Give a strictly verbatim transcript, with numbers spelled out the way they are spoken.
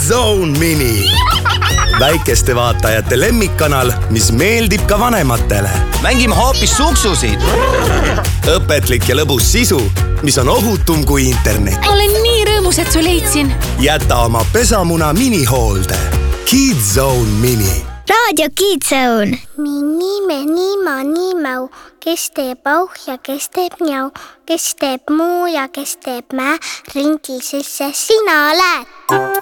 Kidzone Mini. Väikeste vaatajate lemmikkanal, mis meeldib ka vanematele. Mängime hoopis suksusid. Õpetlik ja lõbus sisu, mis on ohutum kui internet. Olen nii rõõmus, et su leidsin. Jäta oma pesamuna minihoolde. Kidzone Mini. Raadio Kidzone. Mini, meni, mani, mau. Kes teeb auh ja kes teeb njau. Kes teeb muu ja kes teeb mä. Ringil sisse sina oled.